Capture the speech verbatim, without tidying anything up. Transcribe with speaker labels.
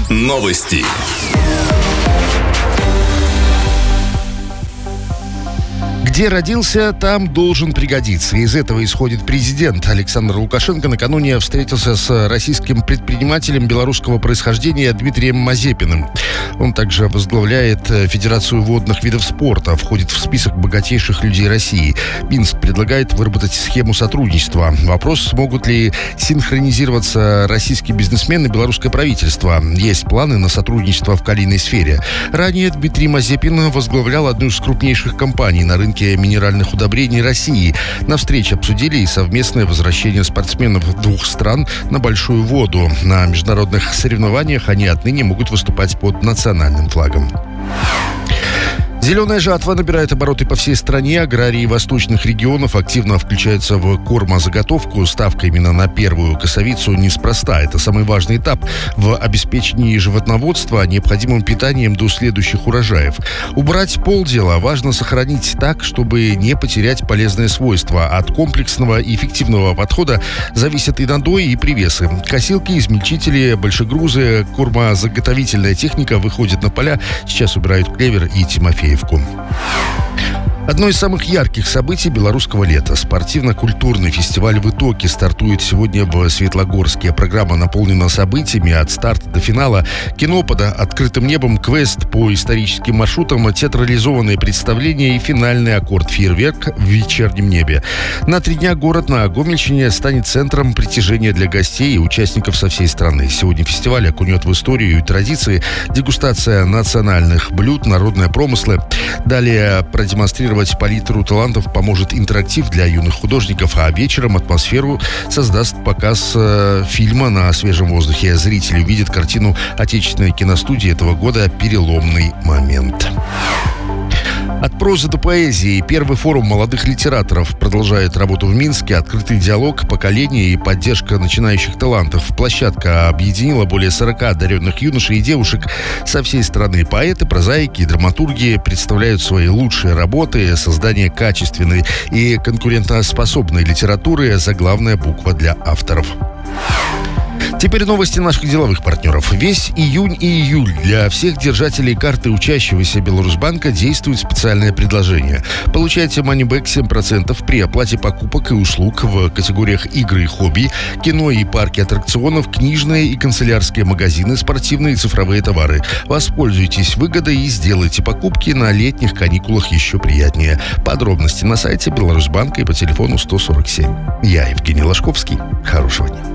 Speaker 1: Новости.
Speaker 2: Где родился, там должен пригодиться. Из этого исходит президент. Александр Лукашенко накануне встретился с российским предпринимателем белорусского происхождения Дмитрием Мазепиным. Он также возглавляет Федерацию водных видов спорта, входит в список богатейших людей России. Минск предлагает выработать схему сотрудничества. Вопрос, смогут ли синхронизироваться российские бизнесмены и белорусское правительство. Есть планы на сотрудничество в калийной сфере. Ранее Дмитрий Мазепин возглавлял одну из крупнейших компаний на рынке минеральных удобрений России. На встрече обсудили и совместное возвращение спортсменов двух стран на большую воду. На международных соревнованиях они отныне могут выступать под национальным флагом. Зеленая жатва набирает обороты по всей стране. Аграрии восточных регионов активно включаются в кормозаготовку. Ставка именно на первую косовицу неспроста. Это самый важный этап в обеспечении животноводства необходимым питанием до следующих урожаев. Убрать полдела важно сохранить так, чтобы не потерять полезные свойства. От комплексного и эффективного подхода зависят и надои, и привесы. Косилки, измельчители, большегрузы, кормозаготовительная техника выходит на поля. Сейчас убирают клевер и тимофеевку. Одно из самых ярких событий белорусского лета. Спортивно-культурный фестиваль в Итоке стартует сегодня в Светлогорске. Программа наполнена событиями от старта до финала. Кино под открытым небом, квест по историческим маршрутам, театрализованные представления и финальный аккорд-фейерверк в вечернем небе. На три дня город на Гомельщине станет центром притяжения для гостей и участников со всей страны. Сегодня фестиваль окунет в историю и традиции, дегустация национальных блюд, народные промыслы. Далее продемонстрировать палитру талантов поможет интерактив для юных художников, а вечером атмосферу создаст показ э, фильма на свежем воздухе. Зрители увидят картину отечественной киностудии этого года «Переломный момент». От прозы до поэзии. Первый форум молодых литераторов продолжает работу в Минске. Открытый диалог поколений и поддержка начинающих талантов. Площадка объединила более сорока одаренных юношей и девушек со всей страны. Поэты, прозаики и драматурги представляют свои лучшие работы. Создание качественной и конкурентоспособной литературы – заглавная буква для авторов. Теперь новости наших деловых партнеров. Весь июнь и июль для всех держателей карты учащегося Беларусьбанка действует специальное предложение. Получайте манибэк семь процентов при оплате покупок и услуг в категориях игры и хобби, кино и парки аттракционов, книжные и канцелярские магазины, спортивные и цифровые товары. Воспользуйтесь выгодой и сделайте покупки на летних каникулах еще приятнее. Подробности на сайте Беларусьбанка и по телефону сто сорок семь. Я Евгений Ложковский. Хорошего дня.